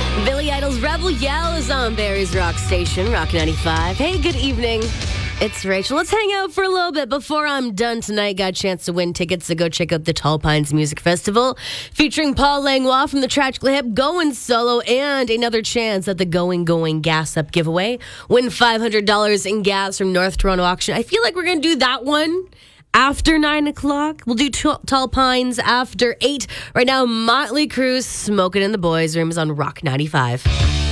Billy Idol's Rebel Yell is on Barry's Rock Station, Rock 95. Hey, good evening. It's Rachel. Let's hang out for a little bit before I'm done tonight. Got a chance to win tickets to go check out the Tall Pines Music Festival featuring Paul Langlois from the Tragically Hip going solo, and another chance at the Going Gas Up giveaway. Win $500 in gas from North Toronto Auction. I feel like we're going to do that one after 9 o'clock. We'll do Tall Pines after 8. Right now, Motley Crue, Smoking in the Boys' Room is on Rock 95.